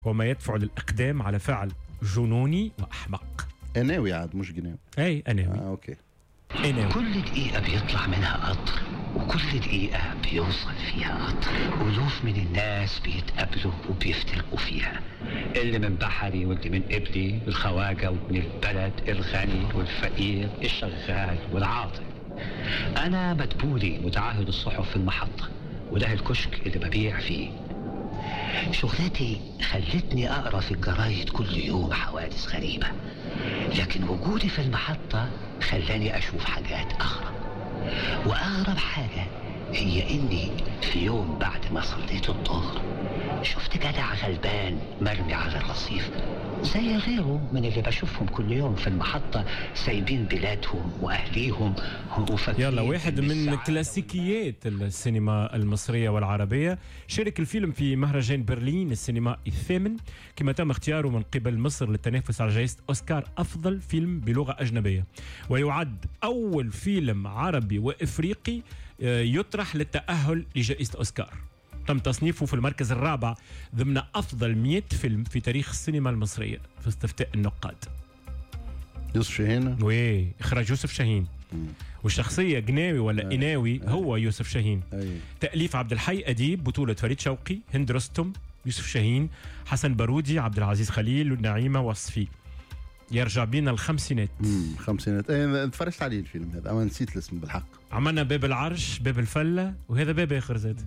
وما يدفع للإقدام على فعل جنوني وأحمق. قناوي عاد مش جناوي. أي قناوي. أوكي. قناوي. كل دقيقة بيطلع منها قطر، وكل دقيقة بيوصل فيها قطر. ألوف من الناس بيتقابلوا وبيفترقوا فيها، اللي من بحري واللي من قبلي، الخواجة وابن البلد، الغني والفقير، الشغال والعاطل. أنا مدبولي متعهد الصحف في المحطة، وده الكشك اللي ببيع فيه. شغلتي خلتني أقرأ في الجرايد كل يوم حوادث غريبة، لكن وجودي في المحطة خلاني أشوف حاجات أغرب. وأغرب حاجة هي إني في يوم بعد ما صليت الظهر شفت جدع غلبان مرمي على الرصيف زي غيره من اللي بشوفهم كل يوم في المحطة، سايبين بلادهم وأهليهم وفاكرين. يلا، واحد من كلاسيكيات السينما المصرية والعربية، شارك الفيلم في مهرجان برلين السينمائي الثامن، كما تم اختياره من قبل مصر للتنافس على جائزة أوسكار أفضل فيلم بلغة أجنبية، ويعد أول فيلم عربي وإفريقي يطرح للتأهل لجائزة أوسكار. تم تصنيفه في المركز الرابع ضمن أفضل 100 فيلم في تاريخ السينما المصرية في استفتاء النقاد. يوسف شاهين. وي إخراج يوسف شاهين. والشخصية جناوي ولا إناوي هو يوسف شاهين. تأليف عبد الحي أديب، بطولة فريد شوقي، هند رستم، يوسف شاهين، حسن بارودي، عبد العزيز خليل، ونعيمة وصفي. يرجع بينا الخمسينات. خمسينات. اتفرجت عليه الفيلم هذا، أما نسيت الاسم بالحق. عملنا باب العرش، باب الفلة، وهذا باب آخر زاد.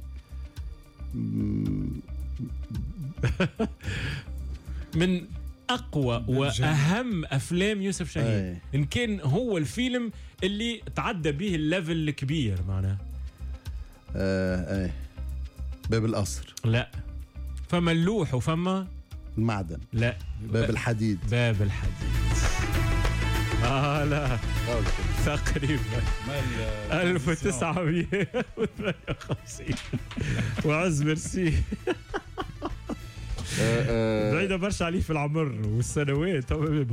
من أقوى وأهم أفلام يوسف شاهين. إن كان هو الفيلم اللي تعدى به الليفل الكبير معناه. باب القصر. لا، فما اللوح وفما المعدن. لا، باب الحديد. باب الحديد. لا تقريبا 1952 وعز مرسي. بعيدة برشا عليه في العمر والسنوات.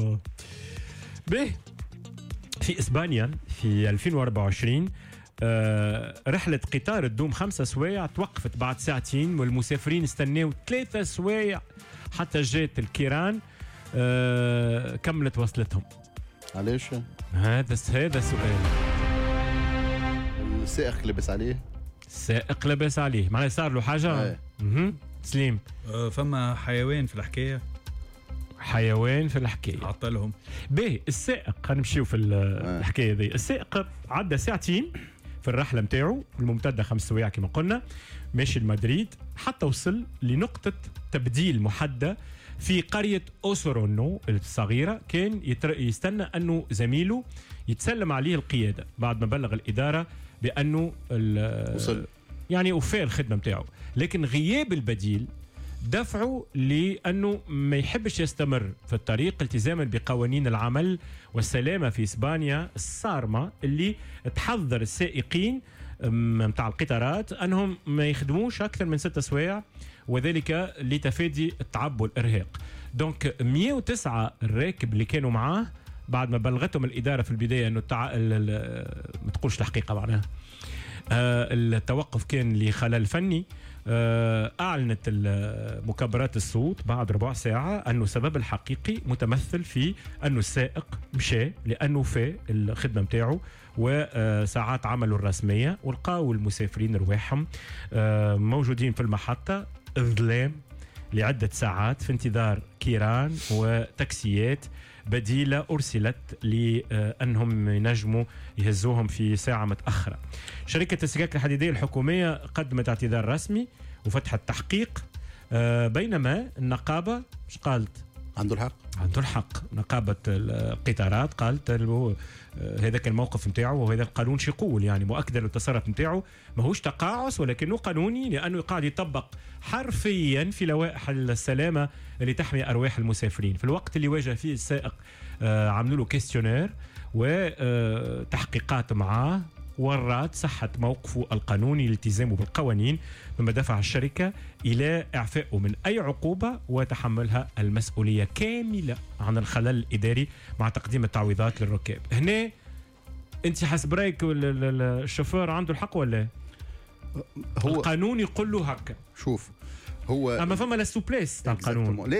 به في إسبانيا في 2024 رحلة قطار تدوم 5 سوايع توقفت بعد ساعتين، والمسافرين استناوا 3 سوايع حتى جات الكيران كملت وصلتهم. علاش؟ هذا سؤال. السائق لبس عليه. السائق لبس عليه، معناه صار له حاجة. سليم. فما حيوان في الحكاية. حيوان في الحكاية عطلهم. به السائق، خلينا نمشيو في الحكاية دي. السائق عدى ساعتين في الرحلة متاعه الممتدة 5 سوايع كما قلنا، ماشي لمدريد حتى وصل لنقطة تبديل محددة في قرية أوسورونو الصغيرة. كان يستنى أنه زميله يتسلم عليه القيادة بعد ما بلغ الإدارة بأنه وصل، يعني وفاء الخدمة متاعه، لكن غياب البديل دفعه لأنه ما يحبش يستمر في الطريق التزاما بقوانين العمل والسلامة في إسبانيا الصارمة، اللي تحذر السائقين متاع القطارات أنهم ما يخدموش أكثر من 6 سوايع، وذلك لتفادي التعب والإرهاق. دونك 109 الراكب اللي كانوا معاه بعد ما بلغتهم الإدارة في البداية أنه ما تقولش الحقيقة معناها التوقف كان لخلل فني. أعلنت مكبرات الصوت بعد ربع ساعة أنه السبب الحقيقي متمثل في أنه السائق مشى لأنه في الخدمة متاعه وساعات عمله الرسمية، ولقاو المسافرين رواحهم موجودين في المحطة ظلام لعدة ساعات في انتظار كيران وتاكسيات بديلة أرسلت لأنهم ينجموا يهزوهم في ساعة متأخرة. شركة السكك الحديدية الحكومية قدمت اعتذار رسمي وفتحت تحقيق، بينما النقابة مش قالت؟ عنده الحق. نقابة القطارات قالت هذا كان الموقف متاعه وهذا القانون شو يقول، يعني مؤكد التصرف متاعه ماهوش تقاعس ولكنه قانوني، لأنه قاعد يطبق حرفيا في لوائح السلامة اللي تحمي أرواح المسافرين. في الوقت اللي واجه فيه السائق عملوا له كيستيونير وتحقيقات معاه ورات صحة موقفه القانوني الالتزامه بالقوانين، مما دفع الشركة إلى إعفائه من أي عقوبة وتحملها المسؤولية كاملة عن الخلل الإداري مع تقديم التعويضات للركاب. هنا أنت حسب رأيك الشوفير عنده الحق ولا هو القانون يقول له هكا؟ شوف، هو اما فما لا سوبليس تاع القانون.